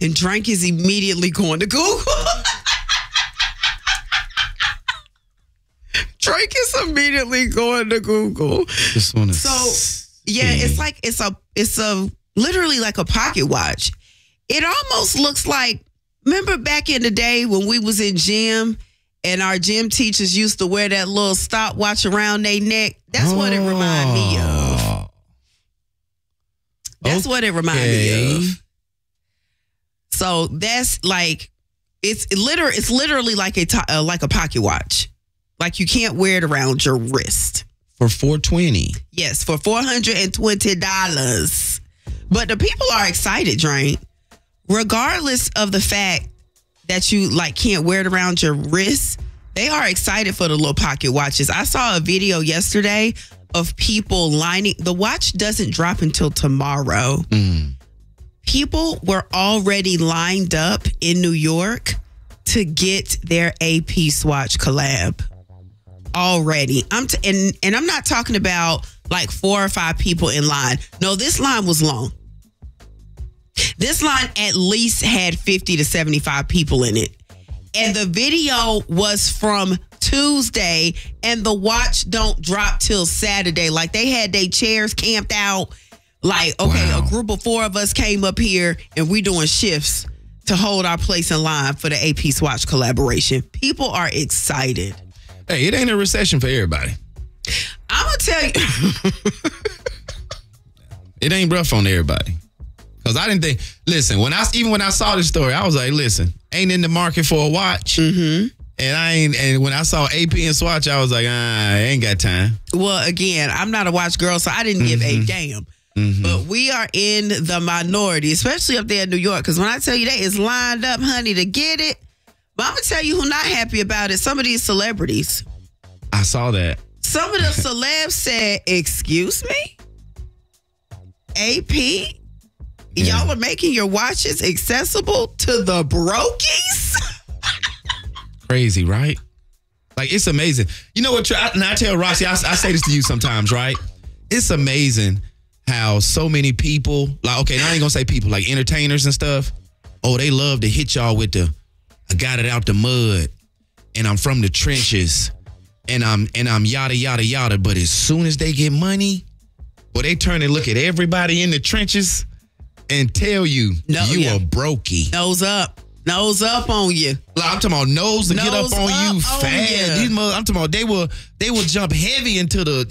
And Drake is immediately going to Google. Drake is immediately going to Google. This one is it's a literally like a pocket watch. It almost looks like, remember back in the day when we was in gym and our gym teachers used to wear that little stopwatch around their neck? That's what it reminded me of. That's what it reminded me of. So that's like, it's literally like a pocket watch. Like you can't wear it around your wrist. For $420. Yes, for $420. But the people are excited, Drake. Regardless of the fact that you like can't wear it around your wrist, they are excited for the little pocket watches. I saw a video yesterday of people lining. The watch doesn't drop until tomorrow. People were already lined up in New York to get their AP Swatch collab. Already. I'm not talking about like 4 or 5 people in line. No, this line was long. This line at least had 50 to 75 people in it. And the video was from Tuesday and the watch don't drop till Saturday. Like they had their chairs camped out. Like, okay, a group of 4 of us came up here and we doing shifts to hold our place in line for the AP Swatch collaboration. People are excited. Hey, it ain't a recession for everybody. I'm going to tell you. It ain't rough on everybody. Because I didn't think, listen, when I saw this story, I was like, listen, ain't in the market for a watch. And when I saw AP and Swatch, I was like, I ain't got time. Well, again, I'm not a watch girl, so I didn't give a damn. But we are in the minority, especially up there in New York. Because when I tell you that is lined up, honey, to get it. But I'm going to tell you who not happy about it. Some of these celebrities. I saw that. Some of the celebs said, excuse me? AP? Y'all are making your watches accessible to the brokies? Crazy, right? Like, it's amazing. You know what? And I tell Rossi, I say this to you sometimes, right? It's amazing how so many people, like, okay, now I ain't going to say people, like entertainers and stuff. Oh, they love to hit y'all with the, I got it out the mud, and I'm from the trenches, and I'm yada, yada, yada. But as soon as they get money, well, they turn and look at everybody in the trenches and tell you, a brokey. Nose up on you. Like, I'm talking about nose to get up on you fast. I'm talking about they will jump heavy into the,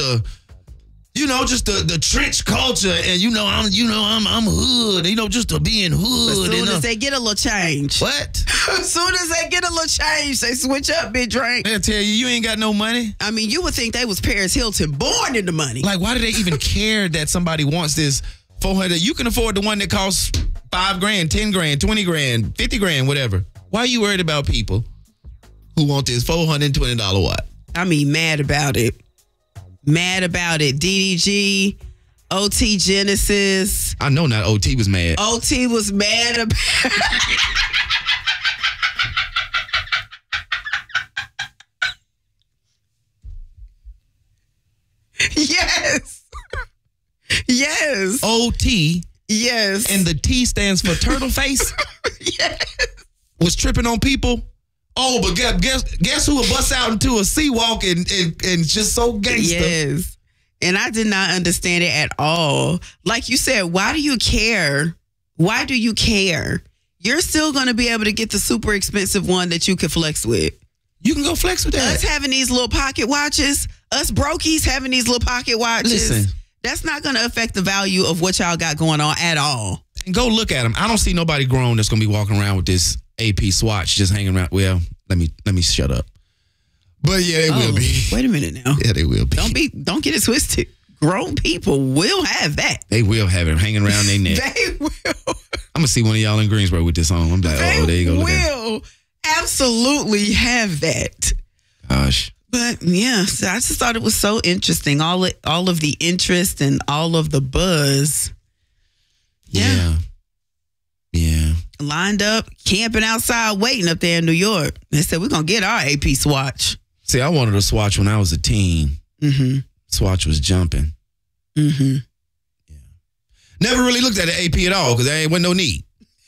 just the trench culture, and I'm hood, just to be in hood. As soon as they get a little change. What? As soon as they get a little change, they switch up, big Drake. They'll tell you ain't got no money. I mean, you would think they was Paris Hilton born into money. Like, why do they even care that somebody wants this 400? You can afford the one that costs $5 grand, 10 grand, 20 grand, 50 grand, whatever. Why are you worried about people who want this $420 watch? I mean, mad about it. DDG, OT Genesis. I know not OT was mad. OT was mad about Yes. OT. Yes. And the T stands for turtle face. Yes. Was tripping on people. Oh, but guess who would bust out into a sea walk and just so gangster? Yes. And I did not understand it at all. Like you said, why do you care? Why do you care? You're still going to be able to get the super expensive one that you can flex with. You can go flex with that. Us having these little pocket watches, us brokies having these little pocket watches. Listen. That's not going to affect the value of what y'all got going on at all. And go look at them. I don't see nobody grown that's going to be walking around with this AP Swatch just hanging around. Well, let me shut up. But yeah, they will be. Wait a minute now. Yeah, they will be. Don't get it twisted. Grown people will have that. They will have it hanging around their neck. They will. I'm going to see one of y'all in Greensboro with this on. I'm like, there you go. They will absolutely have that. Gosh. But yeah, so I just thought it was so interesting. All of the interest and all of the buzz. Yeah. Lined up, camping outside, waiting up there in New York. They said, we're going to get our AP Swatch. See, I wanted a Swatch when I was a teen. Swatch was jumping. Yeah. Never really looked at the AP at all because there wasn't no need.